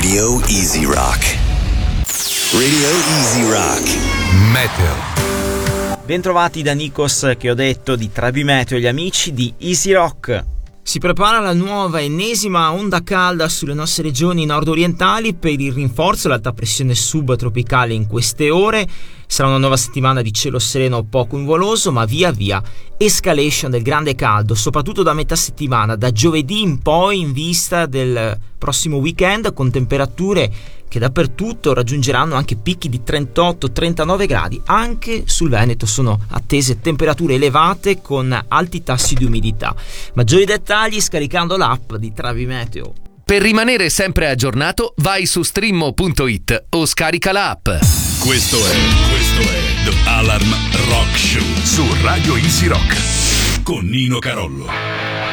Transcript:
Radio Easy Rock. Radio Easy Rock. Meteo. Bentrovati da Nikos, che ho detto di Travi Meteo e gli amici di Easy Rock. Si prepara la nuova ennesima onda calda sulle nostre regioni nord-orientali per il rinforzo dell'alta pressione subtropicale in queste ore. Sarà una nuova settimana di cielo sereno poco nuvoloso, ma via via escalation del grande caldo, soprattutto da metà settimana, da giovedì in poi, in vista del prossimo weekend, con temperature che dappertutto raggiungeranno anche picchi di 38-39 gradi. Anche sul Veneto sono attese temperature elevate con alti tassi di umidità. Maggiori dettagli scaricando l'app di Travi Meteo. Per rimanere sempre aggiornato, vai su streammo.it o scarica l'app. Questo è The Alarm Rock Show su Radio Easy Rock con Nino Carollo.